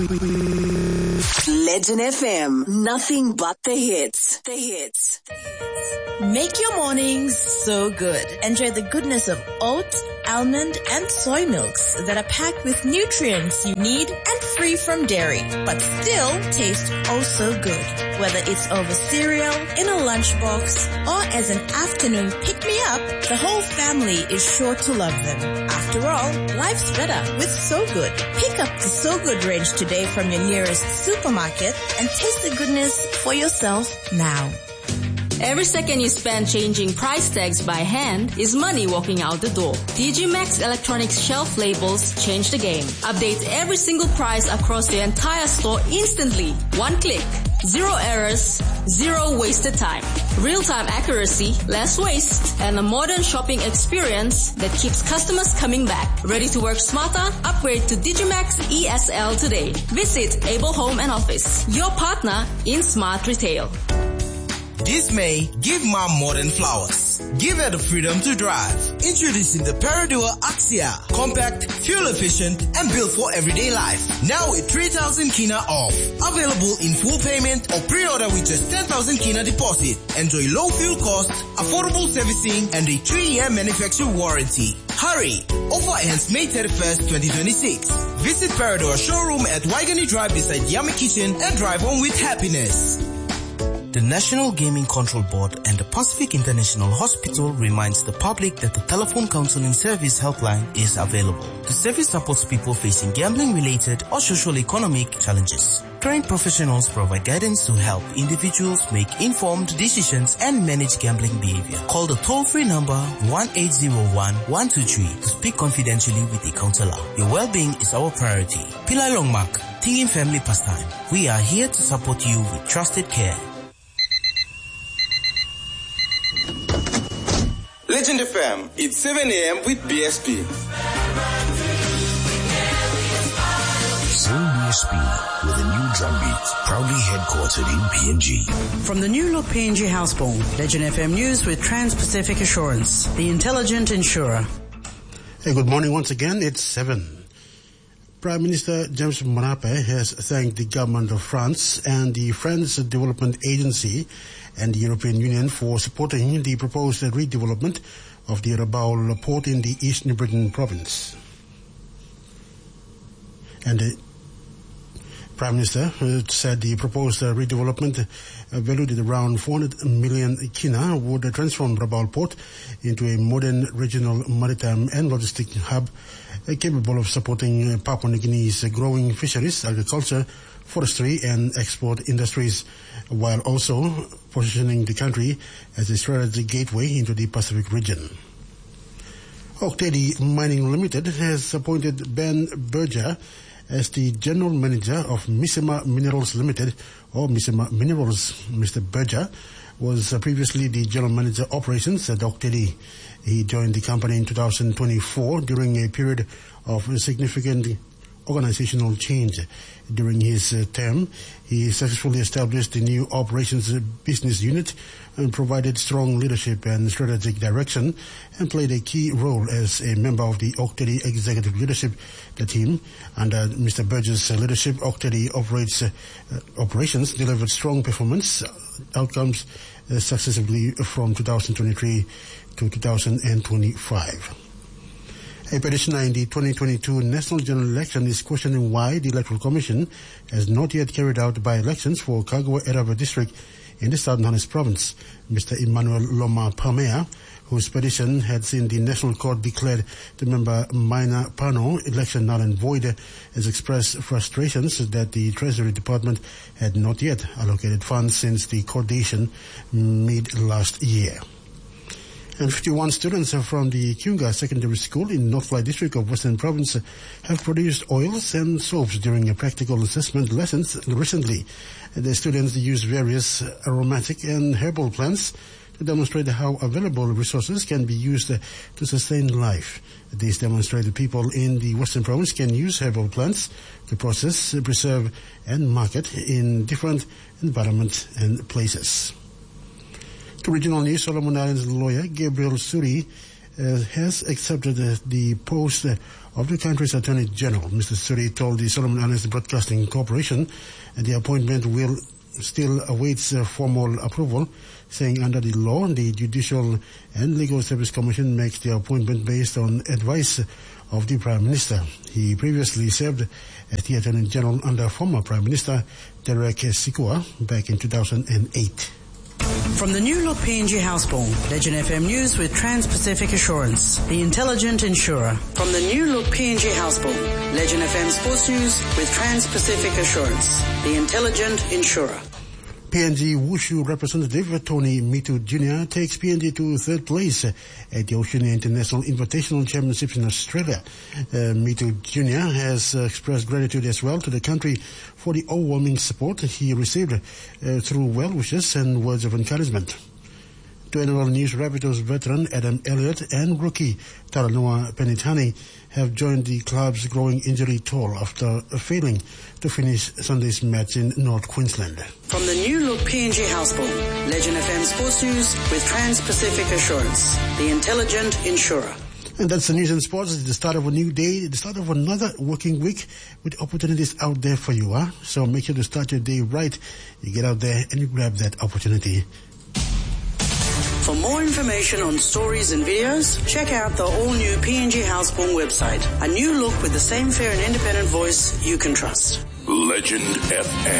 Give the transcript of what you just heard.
Legend FM, nothing but the hits. The hits. Make your mornings so good. Enjoy the goodness of oat, almond, and soy milks that are packed with nutrients you need and free from dairy, but still taste oh so good. Whether it's over cereal, in a lunchbox, or as an afternoon pick-me-up, the whole family is sure to love them. After all, life's better with So Good. Pick up the So Good range today from your nearest supermarket and taste the goodness for yourself now. Every second you spend changing price tags by hand is money walking out the door. TG Maxx Electronics shelf labels change the game. Update every single price across the entire store instantly. One click. Zero errors, zero wasted time. Real-time accuracy, less waste, and a modern shopping experience that keeps customers coming back. Ready to work smarter? Upgrade to Digimax ESL today. Visit Able Home and Office, your partner in smart retail. This May, give Mom more than flowers. Give her the freedom to drive. Introducing the Peridua Axia. Compact, fuel efficient, and built for everyday life. Now with 3,000 kina off. Available in full payment or pre-order with just 10,000 kina deposit. Enjoy low fuel cost, affordable servicing, and a 3-year manufacturer warranty. Hurry! Offer ends May 31st, 2026. Visit Peridua showroom at Waigani Drive beside Yummy Kitchen and drive home with happiness. The National Gaming Control Board and the Pacific International Hospital reminds the public that the telephone counseling service helpline is available. The service supports people facing gambling-related or social-economic challenges. Trained professionals provide guidance to help individuals make informed decisions and manage gambling behavior. Call the toll-free number 1-801-123 to speak confidentially with a counselor. Your well-being is our priority. Pillai Longmak, Tingin Family Pastime. We are here to support you with trusted care. Legend FM, it's 7 a.m. with BSP. Sing BSP with a new drum beat, proudly headquartered in PNG. From the new look PNG Housebourne, Legend FM News with Trans-Pacific Assurance, the intelligent insurer. Hey, good morning once again. It's 7. Prime Minister James Marape has thanked the government of France and the French Development Agency and the European Union for supporting the proposed redevelopment of the Rabaul port in the East New Britain province. And the Prime Minister said the proposed redevelopment valued at around 400 million kina would transform Rabaul port into a modern regional maritime and logistic hub capable of supporting Papua New Guinea's growing fisheries, agriculture, forestry and export industries, while also positioning the country as a strategic gateway into the Pacific region. Ok Tedi Mining Limited has appointed Ben Berger as the General Manager of Misima Minerals Limited, or Misima Minerals. Mr. Berger was previously the General Manager Operations at Ok Tedi. He joined the company in 2024 during a period of significant organizational change. During his term, he successfully established the new operations business unit and provided strong leadership and strategic direction and played a key role as a member of the Ok Tedi executive leadership team. Under Mr. Berger's leadership, Ok Tedi operations delivered strong performance outcomes successively from 2023 to 2025. A petitioner in the 2022 National General Election is questioning why the Electoral Commission has not yet carried out by-elections for Kagwa-Eraba district in the Southern Highlands province. Mr. Emmanuel Loma Pamea, whose petition had seen the National Court declared the member Maina Pano election null and void, has expressed frustrations that the Treasury Department had not yet allocated funds since the court decision mid last year. And 51 students from the Kiunga Secondary School in Northfly District of Western Province have produced oils and soaps during a practical assessment lessons recently. The students used various aromatic and herbal plants to demonstrate how available resources can be used to sustain life. This demonstrated people in the Western Province can use herbal plants to process, preserve, and market in different environments and places. To regional news, Solomon Islands lawyer Gabriel Suri has accepted the post of the country's Attorney General. Mr. Suri told the Solomon Islands Broadcasting Corporation the appointment will still awaits formal approval, saying under the law, the Judicial and Legal Service Commission makes the appointment based on advice of the Prime Minister. He previously served as the Attorney General under former Prime Minister Derek Sikua back in 2008. From the new look PNG Houseboat, Legend FM News with Trans-Pacific Assurance, the intelligent insurer. From the new look PNG Houseboat, Legend FM Sports News with Trans-Pacific Assurance, the intelligent insurer. PNG Wushu representative Tony Mitu Jr. takes PNG to third place at the Oceania International Invitational Championships in Australia. Mitu Jr. has expressed gratitude as well to the country for the overwhelming support he received through well wishes and words of encouragement. 21 News Rabbitohs veteran Adam Elliott and rookie Talanoa Penitani have joined the club's growing injury toll after failing to finish Sunday's match in North Queensland. From the new look PNG Houseboat, Legend FM Sports News with Trans-Pacific Assurance, the intelligent insurer. And that's the news and sports. It's the start of a new day, the start of another working week with opportunities out there for you. So make sure to start your day right. You get out there and you grab that opportunity. For more information on stories and videos, check out the all-new PNG Houseboat website. A new look with the same fair and independent voice you can trust. Legend FM.